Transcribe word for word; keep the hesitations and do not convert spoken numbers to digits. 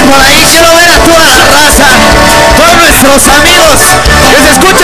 por ahí quiero ver a toda la raza, todos nuestros amigos que se escuchan